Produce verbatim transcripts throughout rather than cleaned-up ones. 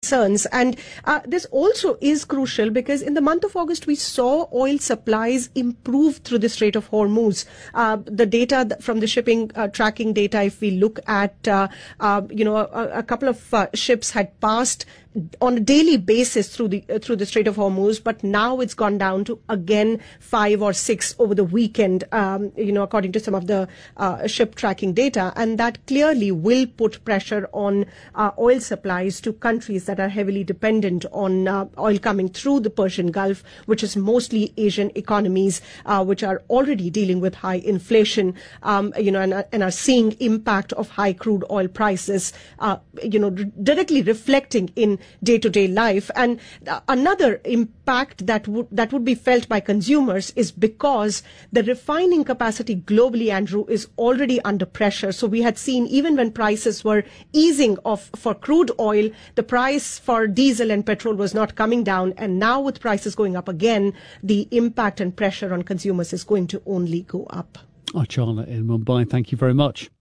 concerns. And uh, this also is crucial because in the month of August, we saw oil supplies improve through the Strait of Hormuz. Uh, the data from the shipping uh, tracking data, if we look at, uh, uh, you know, a, a couple of uh, ships had passed on a daily basis through the uh, through the Strait of Hormuz, but now it's gone down to again five or six over the weekend, um, you know, according to some of the uh, ship tracking data, and that clearly will put pressure on uh, oil supplies to countries that are heavily dependent on uh, oil coming through the Persian Gulf, which is mostly Asian economies, uh, which are already dealing with high inflation, um, you know, and, and are seeing impact of high crude oil prices, uh, you know, directly reflecting in day-to-day life. And uh, another impact that would that would be felt by consumers is because the refining capacity globally, Andrew, is already under pressure. So we had seen, even when prices were easing off for crude oil, the price for diesel and petrol was not coming down. And now with prices going up again, the impact and pressure on consumers is going to only go up. Achala in Mumbai, thank you very much.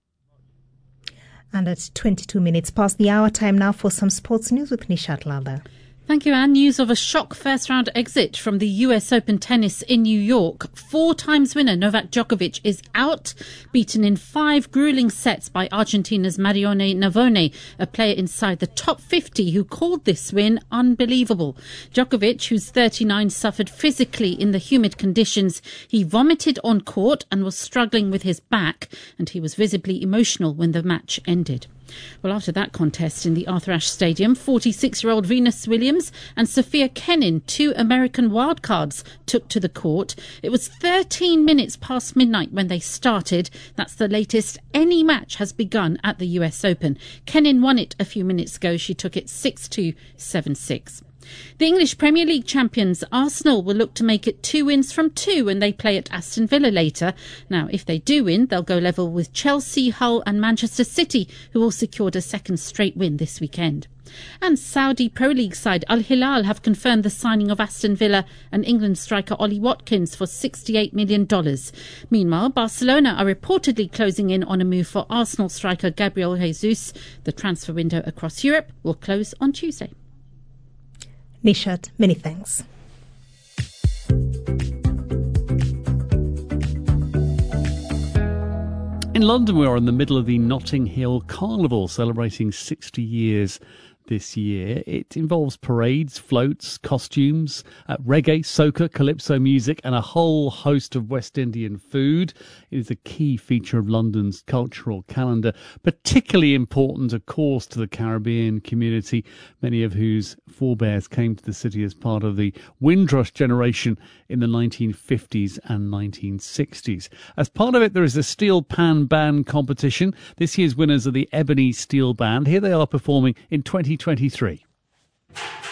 And at twenty-two minutes past the hour, time now for some sports news with Nishat Lalda. Thank you, Anne. News of a shock first-round exit from the U S Open tennis in New York. Four times winner Novak Djokovic is out, beaten in five grueling sets by Argentina's Marione Navone, a player inside the top fifty who called this win unbelievable. Djokovic, who's thirty-nine, suffered physically in the humid conditions. He vomited on court and was struggling with his back, and he was visibly emotional when the match ended. Well, after that contest in the Arthur Ashe Stadium, forty-six-year-old Venus Williams and Sophia Kenin, two American wildcards, took to the court. It was thirteen minutes past midnight when they started. That's the latest any match has begun at the U S Open. Kenin won it a few minutes ago. She took it six two, seven six. The English Premier League champions Arsenal will look to make it two wins from two when they play at Aston Villa later. Now, if they do win, they'll go level with Chelsea, Hull and Manchester City, who all secured a second straight win this weekend. And Saudi Pro League side Al Hilal have confirmed the signing of Aston Villa and England striker Ollie Watkins for sixty-eight million dollars. Meanwhile, Barcelona are reportedly closing in on a move for Arsenal striker Gabriel Jesus. The transfer window across Europe will close on Tuesday. Nishat, many thanks. In London, we are in the middle of the Notting Hill Carnival, celebrating sixty years this year. It involves parades, floats, costumes, uh, reggae, soca, calypso music and a whole host of West Indian food. It is a key feature of London's cultural calendar, particularly important, of course, to the Caribbean community, many of whose forebears came to the city as part of the Windrush generation in the nineteen fifties and nineteen sixties. As part of it, there is a steel pan band competition. This year's winners are the Ebony Steel Band. Here they are performing in twenty twenty-three.